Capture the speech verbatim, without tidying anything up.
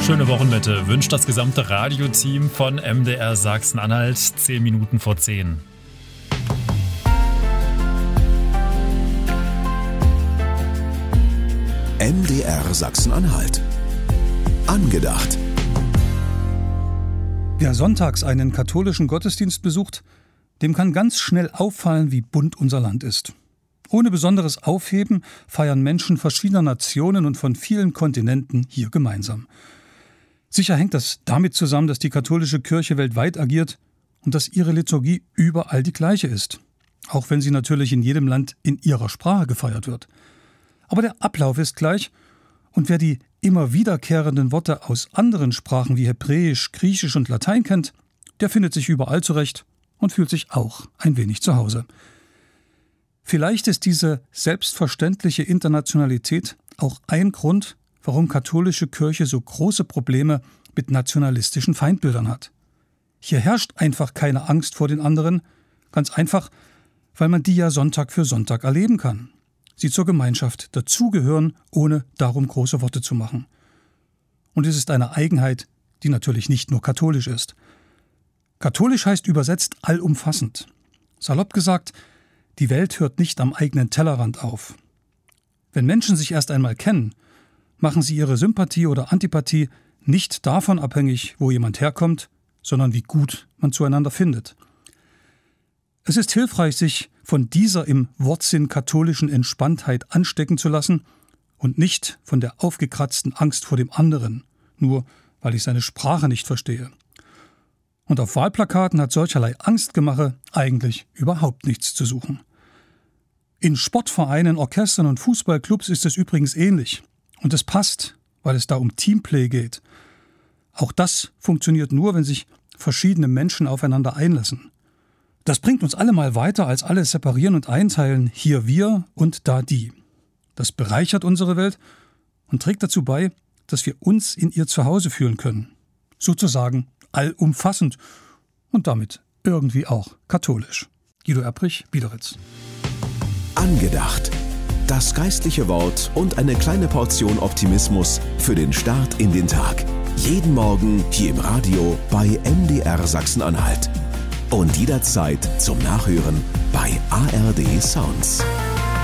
Schöne Wochenmitte wünscht das gesamte Radioteam von M D R Sachsen-Anhalt. Zehn Minuten vor zehn. M D R Sachsen-Anhalt. Angedacht. Wer sonntags einen katholischen Gottesdienst besucht, dem kann ganz schnell auffallen, wie bunt unser Land ist. Ohne besonderes Aufheben feiern Menschen verschiedener Nationen und von vielen Kontinenten hier gemeinsam. Sicher hängt das damit zusammen, dass die katholische Kirche weltweit agiert und dass ihre Liturgie überall die gleiche ist, auch wenn sie natürlich in jedem Land in ihrer Sprache gefeiert wird. Aber der Ablauf ist gleich, und wer die immer wiederkehrenden Worte aus anderen Sprachen wie Hebräisch, Griechisch und Latein kennt, der findet sich überall zurecht und fühlt sich auch ein wenig zu Hause. Vielleicht ist diese selbstverständliche Internationalität auch ein Grund, warum katholische Kirche so große Probleme mit nationalistischen Feindbildern hat. Hier herrscht einfach keine Angst vor den anderen, ganz einfach, weil man die ja Sonntag für Sonntag erleben kann. Sie zur Gemeinschaft dazugehören, ohne darum große Worte zu machen. Und es ist eine Eigenheit, die natürlich nicht nur katholisch ist. Katholisch heißt übersetzt allumfassend. Salopp gesagt, die Welt hört nicht am eigenen Tellerrand auf. Wenn Menschen sich erst einmal kennen, machen sie ihre Sympathie oder Antipathie nicht davon abhängig, wo jemand herkommt, sondern wie gut man zueinander findet. Es ist hilfreich, sich von dieser im Wortsinn katholischen Entspanntheit anstecken zu lassen und nicht von der aufgekratzten Angst vor dem anderen, nur weil ich seine Sprache nicht verstehe. Und auf Wahlplakaten hat solcherlei Angstgemache eigentlich überhaupt nichts zu suchen. In Sportvereinen, Orchestern und Fußballclubs ist es übrigens ähnlich. Und es passt, weil es da um Teamplay geht. Auch das funktioniert nur, wenn sich verschiedene Menschen aufeinander einlassen. Das bringt uns alle mal weiter als alles separieren und einteilen, hier wir und da die. Das bereichert unsere Welt und trägt dazu bei, dass wir uns in ihr zu Hause fühlen können. Sozusagen allumfassend und damit irgendwie auch katholisch. Guido Erbrich, Biederitz. Angedacht. Das geistliche Wort und eine kleine Portion Optimismus für den Start in den Tag. Jeden Morgen hier im Radio bei M D R Sachsen-Anhalt. Und jederzeit zum Nachhören bei A R D Sounds.